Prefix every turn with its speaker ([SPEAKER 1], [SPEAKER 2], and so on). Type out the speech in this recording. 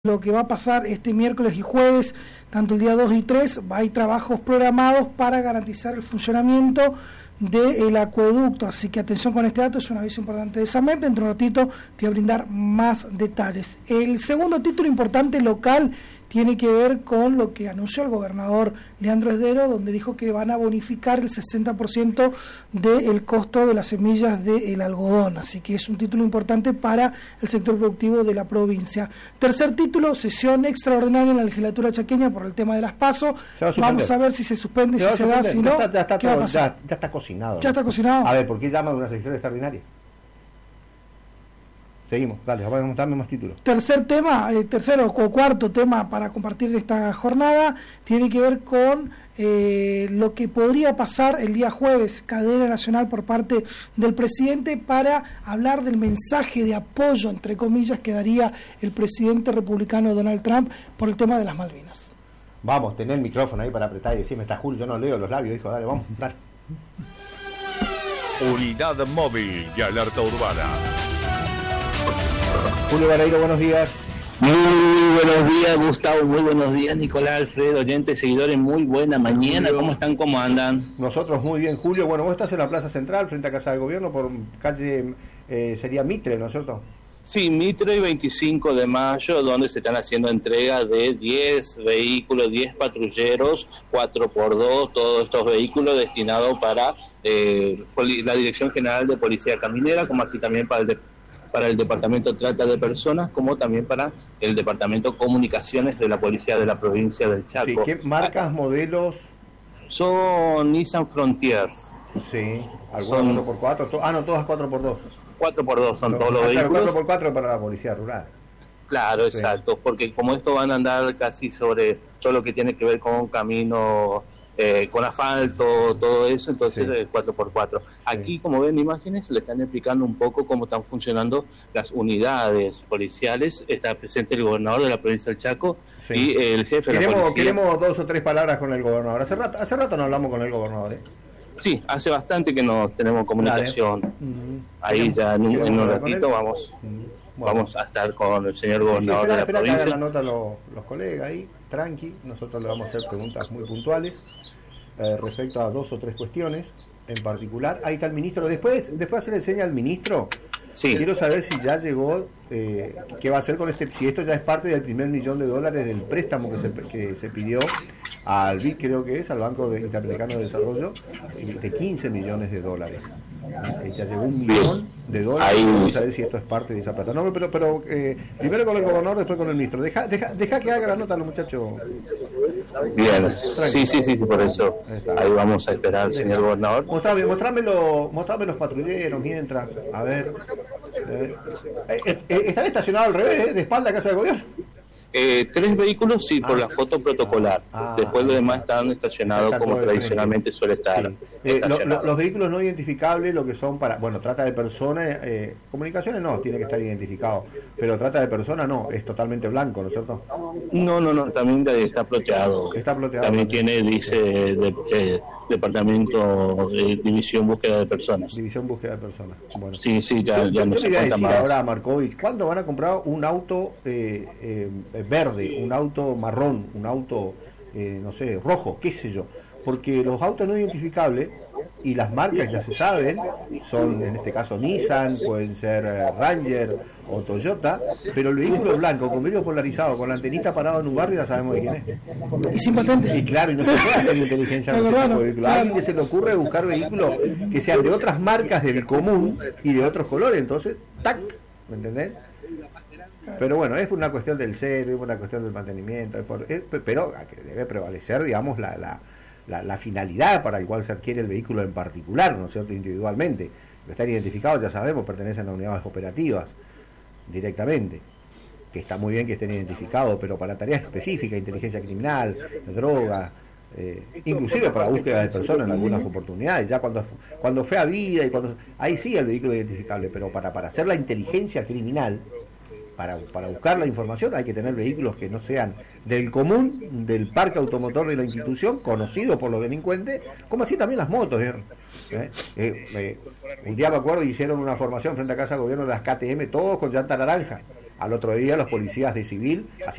[SPEAKER 1] lo que va a pasar este miércoles y jueves, tanto el día 2 y 3, hay trabajos programados para garantizar el funcionamiento del acueducto, así que atención con este dato, es un aviso importante de SAMEP. Dentro de un ratito te voy a brindar más detalles. El segundo título importante local tiene que ver con lo que anunció el gobernador Leandro Esdero, donde dijo que van a bonificar el 60% del costo de las semillas del algodón, así que es un título importante para el sector productivo de la provincia. Tercer título, sesión extraordinaria en la legislatura chaqueña por el tema de las PASO. Vamos a ver si se suspende, si se da, si no, ¿qué va a pasar?
[SPEAKER 2] Ya está cocinado.
[SPEAKER 1] Ya está cocinado.
[SPEAKER 2] A ver, ¿por qué llaman a una sesión extraordinaria? Seguimos, dale, vamos a mostrarme más títulos.
[SPEAKER 1] Tercer tema, tercero o cuarto tema para compartir esta jornada, tiene que ver con lo que podría pasar el día jueves, cadena nacional por parte del presidente, para hablar del mensaje de apoyo, entre comillas, que daría el presidente republicano Donald Trump por el tema de las Malvinas.
[SPEAKER 2] Vamos, tener el micrófono ahí para apretar y decirme, está Julio, yo no leo los labios, hijo, dale, vamos, dale.
[SPEAKER 3] Unidad móvil y alerta urbana.
[SPEAKER 2] Julio Balairo, buenos días.
[SPEAKER 4] Muy buenos días, Gustavo, muy buenos días, Nicolás, Alfredo, oyentes, seguidores, muy buena mañana,
[SPEAKER 2] Julio.
[SPEAKER 4] ¿Cómo están, cómo andan?
[SPEAKER 2] Nosotros muy bien, Julio. Bueno, vos estás en la Plaza Central, frente a Casa de Gobierno, por calle, sería Mitre, ¿no es cierto?
[SPEAKER 4] Sí, Mitre y 25 de mayo, donde se están haciendo entregas de 10 vehículos, 10 patrulleros, 4x2, todos estos vehículos destinados para la Dirección General de Policía Caminera, como así también para el Departamento de Trata de Personas, como también para el Departamento de Comunicaciones de la Policía de la Provincia del Chaco.
[SPEAKER 2] Sí, ¿qué marcas, modelos?
[SPEAKER 4] Son Nissan Frontier.
[SPEAKER 2] Sí, algunos 4x4, no, todas 4x2.
[SPEAKER 4] 4x2 son todos los vehículos.
[SPEAKER 2] 4x4 para la Policía Rural.
[SPEAKER 4] Claro,
[SPEAKER 2] Sí.
[SPEAKER 4] exacto, porque como estos van a andar casi sobre todo lo que tiene que ver con camino, con asfalto, todo eso, entonces
[SPEAKER 2] Sí.
[SPEAKER 4] 4x4. Aquí, como ven imágenes, le están explicando un poco cómo están funcionando las unidades policiales. Está presente el gobernador de la provincia del Chaco
[SPEAKER 2] Sí.
[SPEAKER 4] y el jefe de la policía.
[SPEAKER 2] Queremos 2 o 3 palabras con el gobernador. Hace rato no hablamos con el gobernador,
[SPEAKER 4] Sí, hace bastante que no tenemos comunicación.
[SPEAKER 2] Dale.
[SPEAKER 4] Ahí ya en un
[SPEAKER 2] hablar con
[SPEAKER 4] ratito
[SPEAKER 2] él?
[SPEAKER 4] vamos
[SPEAKER 2] Bueno.
[SPEAKER 4] vamos a estar con el señor
[SPEAKER 2] Sí,
[SPEAKER 4] gobernador de la
[SPEAKER 2] espera que
[SPEAKER 4] provincia.
[SPEAKER 2] hagan la nota los colegas ahí, tranqui. Nosotros le vamos a hacer preguntas muy puntuales respecto a 2 o 3 cuestiones en particular. Ahí está el ministro. Después se le enseña al ministro.
[SPEAKER 4] Sí.
[SPEAKER 2] Quiero saber si ya llegó, qué va a hacer con si esto ya es parte del primer $1.000.000 del préstamo que se pidió al BID, creo que es, al Banco Interamericano de Desarrollo, de $15 millones. Ya llegó $1 millón.
[SPEAKER 4] Ahí.
[SPEAKER 2] Vamos a ver si esto es parte de esa plata. No, pero primero con el gobernador, después con el ministro. Deja que haga la nota los muchachos.
[SPEAKER 4] Bien, sí, por eso. Ahí vamos a esperar al señor gobernador.
[SPEAKER 2] Mostrame los patrulleros mientras. A ver. ¿Están estacionados al revés, de espalda a Casa de Gobierno?
[SPEAKER 4] 3 vehículos, sí, por la foto protocolar. Después los demás están estacionados
[SPEAKER 2] Está
[SPEAKER 4] como
[SPEAKER 2] todo
[SPEAKER 4] tradicionalmente suele estar.
[SPEAKER 2] Sí.
[SPEAKER 4] estacionado.
[SPEAKER 2] Los vehículos no identificables, lo que son para, trata de personas, comunicaciones no, tiene que estar identificado, pero trata de personas no, es totalmente blanco, ¿no es cierto?
[SPEAKER 4] No, también está ploteado.
[SPEAKER 2] Está ploteado.
[SPEAKER 4] También dice Departamento de División Búsqueda de Personas.
[SPEAKER 2] División Búsqueda de Personas. Bueno.
[SPEAKER 4] Sí, ya
[SPEAKER 2] Yo
[SPEAKER 4] no
[SPEAKER 2] le
[SPEAKER 4] se
[SPEAKER 2] voy a
[SPEAKER 4] cuenta
[SPEAKER 2] decir
[SPEAKER 4] más.
[SPEAKER 2] ahora a Markovich, ¿cuándo van a comprar un auto verde, un auto marrón, un auto, no sé, rojo, qué sé yo? Porque los autos no identificables y las marcas ya se saben, son en este caso Nissan, pueden ser Ranger o Toyota, pero el vehículo blanco con vidrio polarizado, con la antenita parado en un barrio, ya sabemos de quién es.
[SPEAKER 1] Y sin patente.
[SPEAKER 2] Y claro, y no se puede hacer inteligencia con ese tipo de vehículos. A alguien que se le ocurre buscar vehículos que sean de otras marcas del común y de otros colores, entonces, ¡tac! ¿Me entendés? Pero bueno, es una cuestión del cero, es una cuestión del mantenimiento, pero debe prevalecer, digamos, la finalidad para el cual se adquiere el vehículo en particular, ¿no es cierto?, individualmente. Están identificados, ya sabemos, pertenecen a unidades operativas directamente, que está muy bien que estén identificados, pero para tareas específicas, inteligencia criminal, droga, inclusive para búsqueda de personas en algunas oportunidades, ya cuando fue a vida y ahí sí el vehículo es identificable, pero para hacer la inteligencia criminal, para buscar la información hay que tener vehículos que no sean del común, del parque automotor de la institución, conocido por los delincuentes, como así también las motos. Un día me acuerdo, hicieron una formación frente a Casa de Gobierno de las KTM, todos con llanta naranja. Al otro día los policías de civil